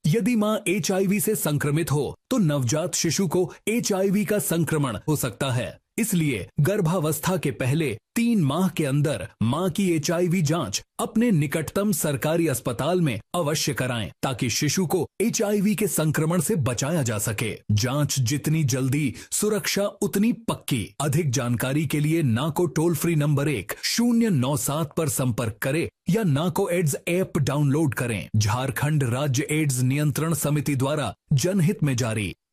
यदि मां HIV से संक्रमित हो तो नवजात शिशु को HIV का संक्रमण हो सकता है। इसलिए गर्भावस्था के पहले 3 माह के अंदर मां की HIV जांच अपने निकटतम सरकारी अस्पताल में अवश्य कराएं ताकि शिशु को HIV के संक्रमण से बचाया जा सके। जांच जितनी जल्दी, सुरक्षा उतनी पक्की। अधिक जानकारी के लिए नाको टोल फ्री नंबर 1097 पर संपर्क करें या नाको एड्स ऐप डाउनलोड करें। झारखंड राज्य एड्स नियंत्रण समिति द्वारा जनहित में जारी।